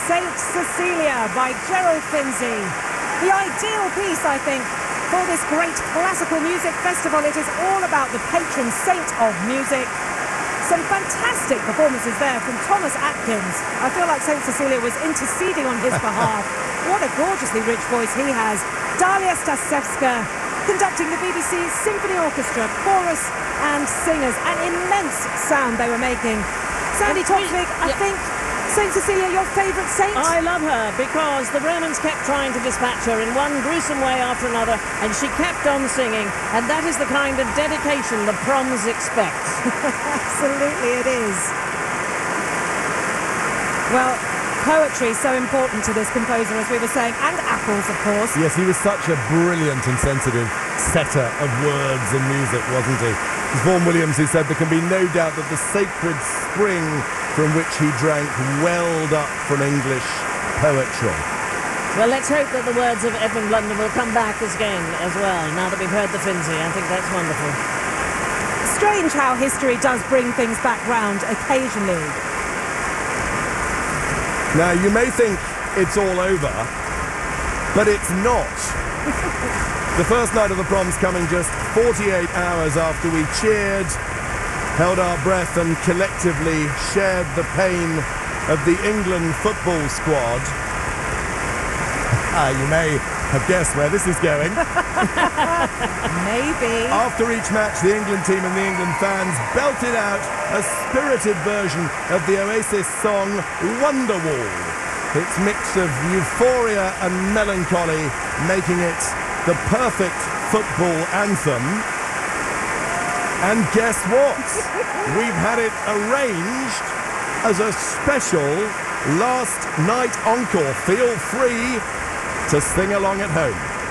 Saint Cecilia by Gerald Finzi. The ideal piece, I think, for this great classical music festival. It is all about the patron saint of music. Some fantastic performances there from Thomas Atkins. I feel like Saint Cecilia was interceding on his behalf. What a gorgeously rich voice he has. Dalia Stasevska conducting the BBC Symphony Orchestra, chorus and singers. An immense sound they were making. Sandy Toksvig, I think Saint Cecilia, your favourite saint? I love her because the Romans kept trying to dispatch her in one gruesome way after another, and she kept on singing, and that is the kind of dedication the proms expect. Absolutely it is. Well, poetry so important to this composer, as we were saying, and apples, of course. Yes, he was such a brilliant and sensitive setter of words and music, wasn't he? It was Vaughan Williams who said there can be no doubt that the sacred spring from which he drank welled up from English poetry. Well, let's hope that the words of Edmund Blunden will come back again as well, now that we've heard the Finzi. I think that's wonderful. Strange how history does bring things back round occasionally. Now, you may think it's all over, but it's not. The first night of the proms coming just 48 hours after we cheered, held our breath and collectively shared the pain of the England football squad. You may have guessed where this is going. Maybe. After each match, the England team and the England fans belted out a spirited version of the Oasis song Wonderwall. Its mix of euphoria and melancholy, making it the perfect football anthem. And guess what? We've had it arranged as a special last night encore. Feel free to sing along at home.